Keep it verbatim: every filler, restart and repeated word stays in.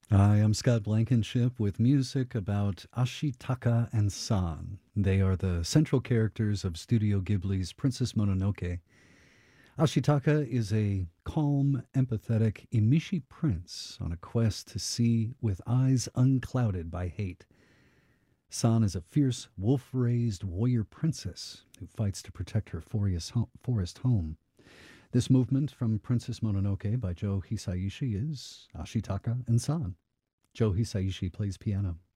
Hi, I'm Scott Blankenship with music about Ashitaka and San. They are the central characters of Studio Ghibli's Princess Mononoke. Ashitaka is a calm, empathetic Imishi prince on a quest to see with eyes unclouded by hate. San is a fierce, wolf raised warrior princess who fights to protect her forest home. This movement from Princess Mononoke by Joe Hisaishi is Ashitaka and San. Joe Hisaishi plays piano.